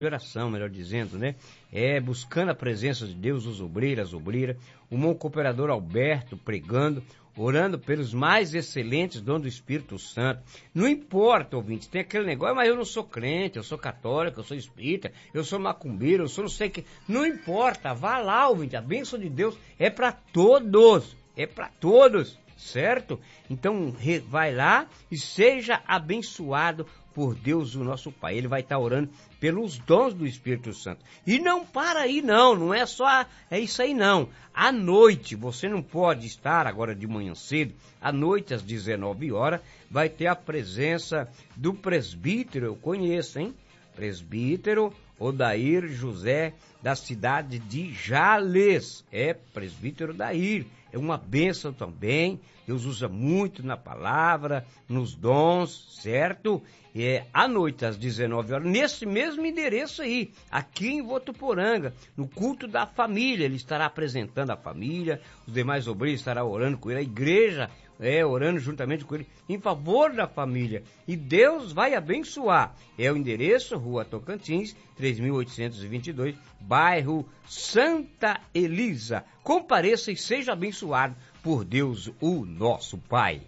oração, melhor dizendo, né? Buscando a presença de Deus, os obreiros, as obreiras, o irmão cooperador Alberto pregando, orando pelos mais excelentes dons do Espírito Santo. Não importa, ouvinte, tem aquele negócio, mas eu não sou crente, eu sou católico, eu sou espírita, eu sou macumbeiro, eu sou não sei o que. Não importa, vá lá, ouvinte, a bênção de Deus é para todos, certo? Então vai lá e seja abençoado por Deus, o nosso Pai. Ele vai estar orando pelos dons do Espírito Santo. E não para aí não é só isso aí não. À noite, você não pode estar agora de manhã cedo, à noite às 19 horas, vai ter a presença do presbítero, eu conheço, hein? Presbítero Odair José, da cidade de Jales. Presbítero Odair. É uma bênção também. Deus usa muito na palavra, nos dons, certo? À noite, às 19 horas, nesse mesmo endereço aí, aqui em Votuporanga, no culto da família. Ele estará apresentando a família, os demais obreiros estarão orando com ele, a igreja orando juntamente com ele, em favor da família. E Deus vai abençoar. O endereço, Rua Tocantins, 3822, bairro Santa Elisa. Compareça e seja abençoado por Deus, o nosso Pai.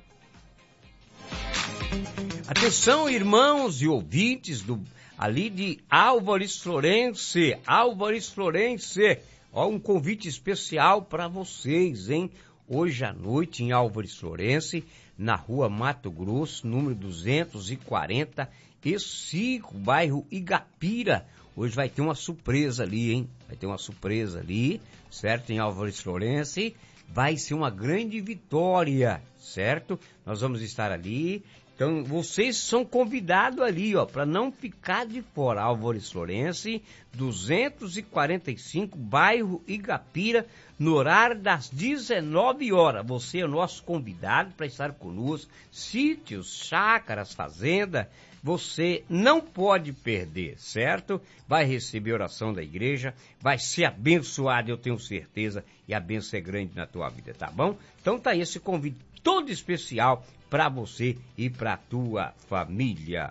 Atenção, irmãos e ouvintes ali de Álvares Florence. Um convite especial para vocês, hein? Hoje à noite em Álvares Florence, na rua Mato Grosso, número 245, bairro Igapira. Hoje vai ter uma surpresa ali, hein? Certo? Em Álvares Florence. Vai ser uma grande vitória, certo? Nós vamos estar ali. Então, vocês são convidados ali, para não ficar de fora. Álvares Florence, 245, bairro Igapira, no horário das 19 horas. Você é o nosso convidado para estar conosco. Sítios, chácaras, fazenda, você não pode perder, certo? Vai receber oração da igreja, vai ser abençoado, eu tenho certeza, e a bênção é grande na tua vida, tá bom? Então tá aí esse convite todo especial para você e para a tua família.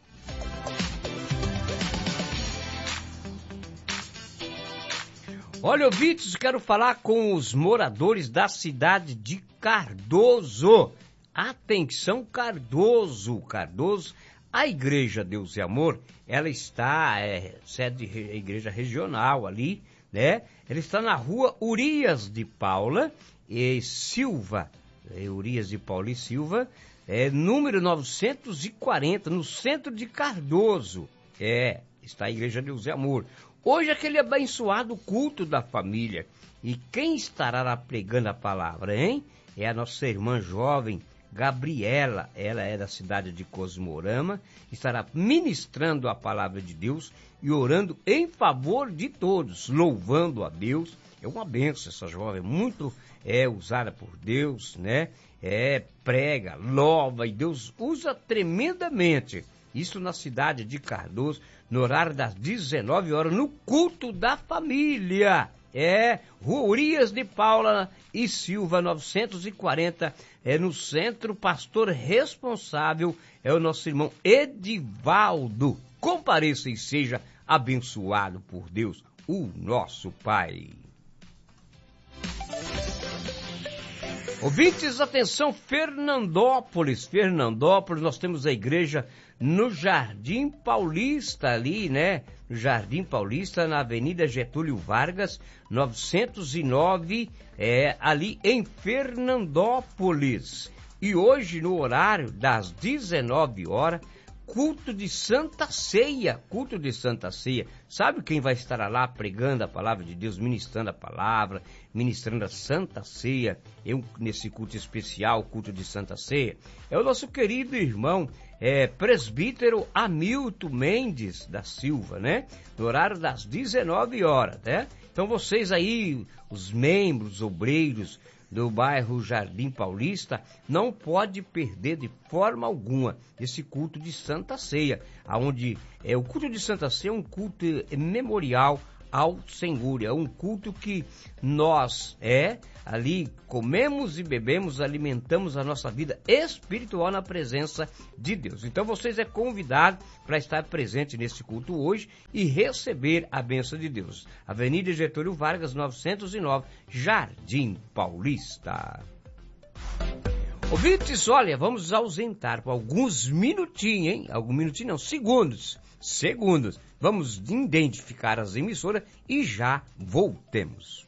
Olha, ouvintes, quero falar com os moradores da cidade de Cardoso. Atenção, Cardoso, a Igreja Deus e Amor, ela está, sede de igreja regional ali, né? Ela está na rua Urias de Paula e Silva, Urias de Paula e Silva, número 940, no centro de Cardoso. Está a Igreja Deus e Amor. Hoje é aquele abençoado culto da família. E quem estará lá pregando a palavra, hein? É a nossa irmã jovem, Gabriela. Ela é da cidade de Cosmorama. Estará ministrando a palavra de Deus e orando em favor de todos, louvando a Deus. É uma bênção essa jovem, muito usada por Deus, né? Prega, louva, e Deus usa tremendamente. Isso na cidade de Cardoso, no horário das 19 horas, no culto da família. Rua Urias de Paula e Silva, 940, no centro. Pastor responsável é o nosso irmão Edivaldo. Compareça e seja abençoado por Deus, o nosso Pai. Ouvintes, atenção, Fernandópolis, nós temos a igreja no Jardim Paulista ali, né? No Jardim Paulista, na Avenida Getúlio Vargas, 909, ali em Fernandópolis. E hoje, no horário das 19 horas, culto de Santa Ceia. Sabe quem vai estar lá pregando a palavra de Deus, ministrando a palavra, ministrando a Santa Ceia, nesse culto especial, culto de Santa Ceia? É o nosso querido irmão, presbítero Hamilton Mendes da Silva, né? No horário das 19 horas, né? Então vocês aí, os membros, obreiros do bairro Jardim Paulista, não pode perder de forma alguma esse culto de Santa Ceia, onde o culto de Santa Ceia é um culto memorial ao Senhor. É um culto que nós ali comemos e bebemos, alimentamos a nossa vida espiritual na presença de Deus. Então vocês é convidado para estar presente nesse culto hoje e receber a bênção de Deus. Avenida Getúlio Vargas, 909, Jardim Paulista. Ouvintes, olha, vamos nos ausentar por alguns minutinhos, hein? Alguns minutinhos não, segundos. Vamos identificar as emissoras e já voltemos.